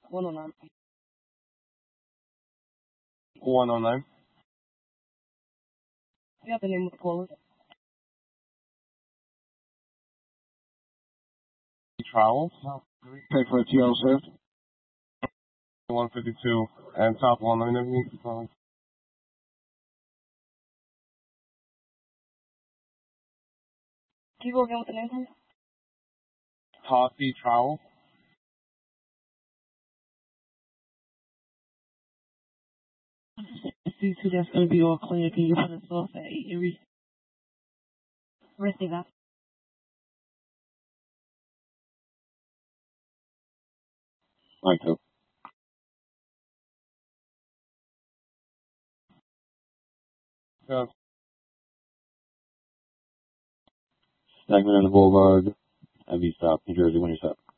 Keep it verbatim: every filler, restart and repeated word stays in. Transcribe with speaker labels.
Speaker 1: one oh nine.
Speaker 2: one oh nine.
Speaker 1: You got the name of the caller.
Speaker 2: Travels.
Speaker 3: Pay for a T L, sir.
Speaker 2: one fifty-two and top one. Let me know if you need to.
Speaker 1: Can you go again with the name, please?
Speaker 2: Tossy Trowel.
Speaker 1: C two, that's going to be all clear. Can you put us off at eight Erie? Receive that.
Speaker 3: Mike two.
Speaker 2: Yeah.
Speaker 3: Stackman on the Boulevard, Heavy Stop, New Jersey, when you're set.